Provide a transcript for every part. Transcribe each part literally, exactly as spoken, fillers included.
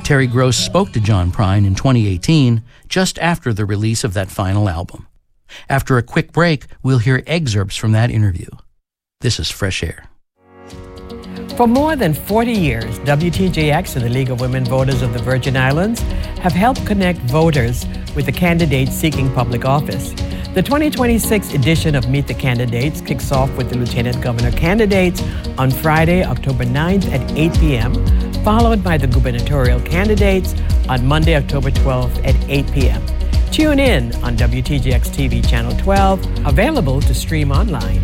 Terry Gross spoke to John Prine in twenty eighteen, just after the release of that final album. After a quick break, we'll hear excerpts from that interview. This is Fresh Air. For more than forty years, W T J X and the League of Women Voters of the Virgin Islands have helped connect voters with the candidates seeking public office. The twenty twenty-six edition of Meet the Candidates kicks off with the Lieutenant Governor candidates on Friday, October ninth at eight p.m., followed by the gubernatorial candidates on Monday, October twelfth at eight p.m. Tune in on W T J X T V Channel twelve, available to stream online.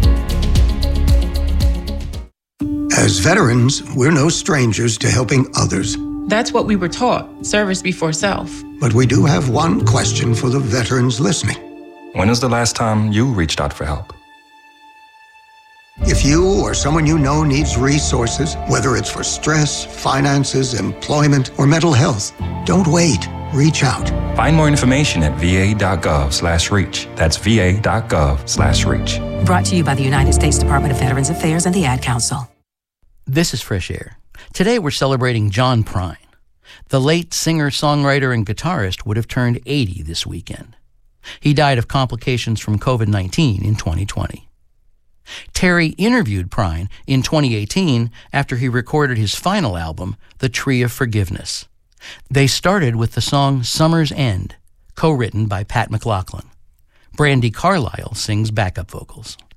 As veterans, we're no strangers to helping others. That's what we were taught, service before self. But we do have one question for the veterans listening. When was the last time you reached out for help? If you or someone you know needs resources, whether it's for stress, finances, employment, or mental health, don't wait. Reach out. Find more information at va.gov slash reach. That's va.gov slash reach. Brought to you by the United States Department of Veterans Affairs and the Ad Council. This is Fresh Air. Today we're celebrating John Prine. The late singer, songwriter, and guitarist would have turned eighty this weekend. He died of complications from covid nineteen in twenty twenty. Terry interviewed Prine in twenty eighteen after he recorded his final album, The Tree of Forgiveness. They started with the song Summer's End, co-written by Pat McLaughlin. Brandi Carlile sings backup vocals.